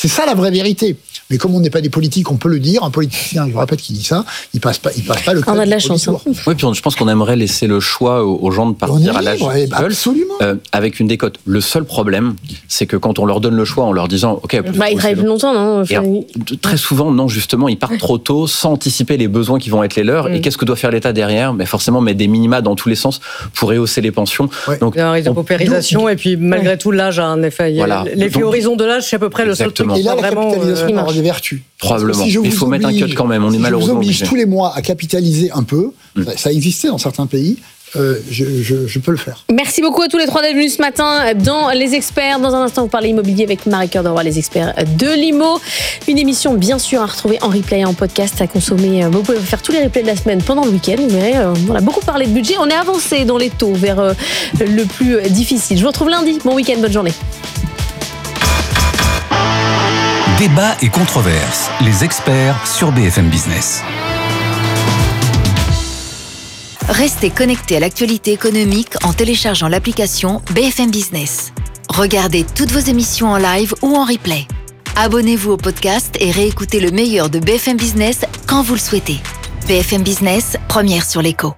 C'est ça la vraie vérité. Mais comme on n'est pas des politiques, on peut le dire. Un politicien, je répète, qui dit ça, il passe pas le. On a de la chance. Hein. Oui, puis je pense qu'on aimerait laisser le choix aux gens de partir à l'âge qu'ils veulent, absolument. avec une décote. Le seul problème, c'est que quand on leur donne le choix en leur disant, ok, ils travaillent plus longtemps, non? Très souvent, non, justement, ils partent trop tôt, sans anticiper les besoins qui vont être les leurs. Et qu'est-ce que doit faire l'État derrière? Mais forcément, mettre des minima dans tous les sens pour rehausser les pensions. Ouais. Donc, il y a un risque de paupérisation, et puis malgré tout, l'âge a un effet. Voilà. L'effet horizon de l'âge, c'est à peu près le seul truc. Et là, la vraiment, capitalisation aura des vertus. Probablement. Il faut mettre un cut quand même. On est malheureusement obligé. obligé. Tous les mois à capitaliser un peu. Ça existait dans certains pays. Je peux le faire. Merci beaucoup à tous les trois d'être venus ce matin dans Les Experts. Dans un instant, vous parlez immobilier avec Marie-Cœur de Roy, Les Experts de l'IMO. Une émission, bien sûr, à retrouver en replay et en podcast, à consommer. Vous pouvez faire tous les replays de la semaine pendant le week-end. Mais on a beaucoup parlé de budget. On est avancé dans les taux vers le plus difficile. Je vous retrouve lundi. Bon week-end, bonne journée. Débat et controverses. Les Experts sur BFM Business. Restez connectés à l'actualité économique en téléchargeant l'application BFM Business. Regardez toutes vos émissions en live ou en replay. Abonnez-vous au podcast et réécoutez le meilleur de BFM Business quand vous le souhaitez. BFM Business, première sur l'écho.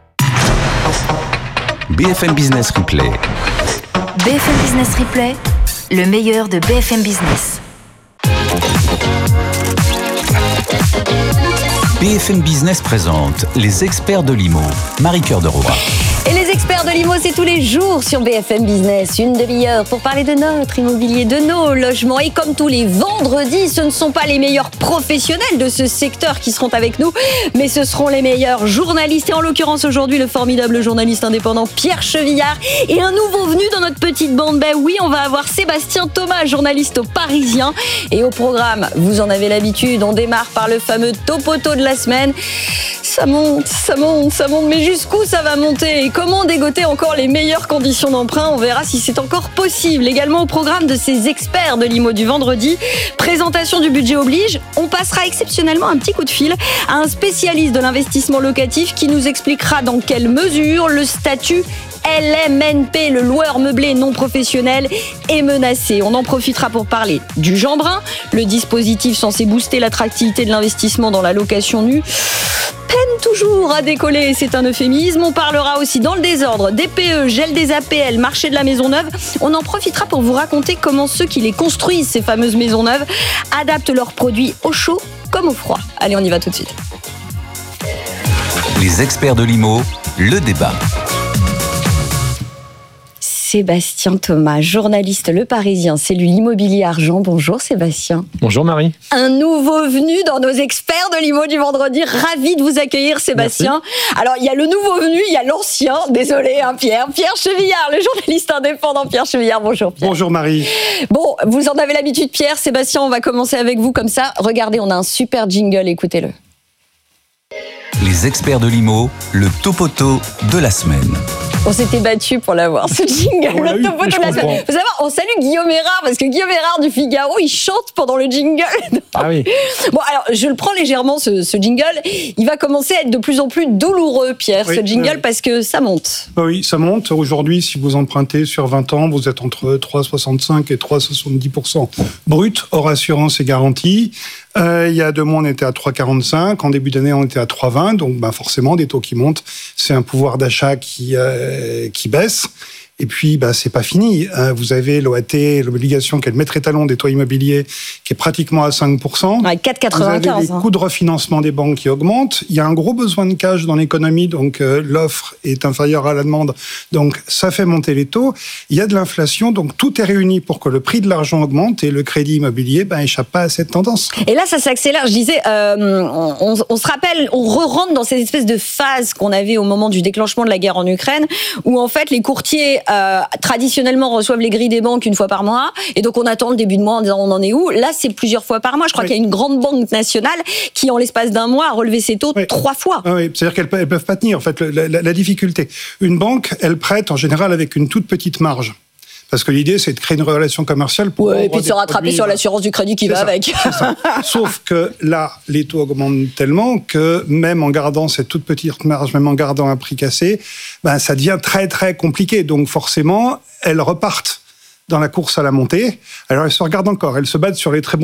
BFM Business Replay. BFM Business Replay, le meilleur de BFM Business. BFM Business présente Les Experts de l'IMO. Marie-Cœur de Roy. Et les Experts de l'IMO, c'est tous les jours sur BFM Business. Une demi-heure pour parler de notre immobilier, de nos logements. Et comme tous les vendredis, ce ne sont pas les meilleurs professionnels de ce secteur qui seront avec nous, mais ce seront les meilleurs journalistes. Et en l'occurrence, aujourd'hui, le formidable journaliste indépendant Pierre Chevillard et un nouveau venu dans notre petite bande. Ben oui, on va avoir Sébastien Thomas, journaliste au Parisien. Et au programme, vous en avez l'habitude, on démarre par le fameux topoto de la semaine. Ça monte, mais jusqu'où ça va monter? Et comment dégoter encore les meilleures conditions d'emprunt? On verra si c'est encore possible. Également au programme de ces experts de l'IMO du vendredi, présentation du budget oblige. On passera exceptionnellement un petit coup de fil à un spécialiste de l'investissement locatif qui nous expliquera dans quelle mesure le statut LMNP, le loueur meublé non professionnel, est menacé. On en profitera pour parler du Jeanbrun, le dispositif censé booster l'attractivité de l'investissement dans la location nue. Peine toujours à décoller, c'est un euphémisme. On parlera aussi dans le désordre des PE, gel des APL, marché de la maison neuve. On en profitera pour vous raconter comment ceux qui les construisent, ces fameuses maisons neuves, adaptent leurs produits au chaud comme au froid. Allez, on y va tout de suite. Les Experts de l'IMO, le débat. Sébastien Thomas, journaliste Le Parisien, cellule Immobilier Argent. Bonjour Sébastien. Bonjour Marie. Un nouveau venu dans nos experts de l'IMO du vendredi. Ravi de vous accueillir Sébastien. Merci. Alors il y a le nouveau venu, il y a l'ancien, désolé Pierre Chevillard, le journaliste indépendant Pierre Chevillard. Bonjour Pierre. Bonjour Marie. Bon, vous en avez l'habitude Pierre. Sébastien, on va commencer avec vous comme ça. Regardez, on a un super jingle, écoutez-le. Les Experts de l'IMO, le topoto de la semaine. On s'était battu pour l'avoir, ce jingle, le topoto de la semaine. Vous savez, on salue Guillaume Erard, parce que Guillaume Erard du Figaro, il chante pendant le jingle. Ah oui. Bon, alors, je le prends légèrement, ce jingle. Il va commencer à être de plus en plus douloureux, Pierre, ce jingle, parce que ça monte. Oui, ça monte. Aujourd'hui, si vous empruntez sur 20 ans, vous êtes entre 3,65 et 3,70% brut, hors assurance et garantie. Il y a 2 mois, on était à 3,45. En début d'année, on était à 3,20. Donc, forcément, des taux qui montent, c'est un pouvoir d'achat qui baisse. Et puis, c'est pas fini. Vous avez l'OAT, l'obligation qui est le maître étalon des taux immobiliers, qui est pratiquement à 5%. Ouais, 4,95. Vous avez les coûts de refinancement des banques qui augmentent. Il y a un gros besoin de cash dans l'économie, donc l'offre est inférieure à la demande. Donc, ça fait monter les taux. Il y a de l'inflation, donc tout est réuni pour que le prix de l'argent augmente et le crédit immobilier échappe pas à cette tendance. Et là, ça s'accélère. Je disais, on se rappelle, on re-rentre dans cette espèce de phase qu'on avait au moment du déclenchement de la guerre en Ukraine, où en fait, les courtiers traditionnellement reçoivent les grilles des banques une fois par mois, et donc on attend le début de mois en disant on en est où. Là, c'est plusieurs fois par mois. Je crois qu'il y a une grande banque nationale qui, en l'espace d'un mois, a relevé ses taux 3 fois. Oui, c'est-à-dire qu'elles peuvent pas tenir. En fait, la difficulté, une banque, elle prête en général avec une toute petite marge. Parce que l'idée, c'est de créer une relation commerciale pour... et puis de se rattraper sur l'assurance du crédit qui va avec. C'est ça. Sauf que là, les taux augmentent tellement que même en gardant cette toute petite marge, même en gardant un prix cassé, ça devient très, très compliqué. Donc forcément, elles repartent dans la course à la montée. Alors elles se regardent encore, elles se battent sur les très bons